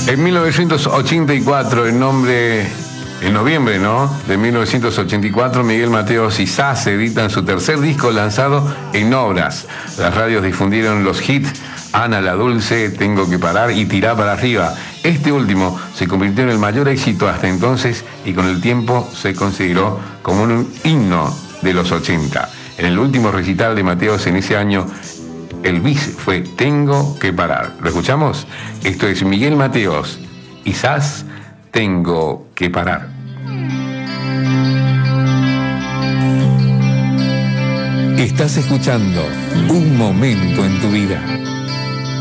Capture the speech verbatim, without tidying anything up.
En mil novecientos ochenta y cuatro, en nombre, en noviembre, ¿no? De mil novecientos ochenta y cuatro, Miguel Mateos y Sass editan su tercer disco lanzado en Obras. Las radios difundieron los hits Ana la Dulce, Tengo que parar y Tirá para arriba. Este último se convirtió en el mayor éxito hasta entonces y con el tiempo se consideró como un himno de los ochenta. En el último recital de Mateos en ese año, el bis fue Tengo que parar. ¿Lo escuchamos? Esto es Miguel Mateos y Sass, Tengo que parar. Estás escuchando Un Momento en tu Vida.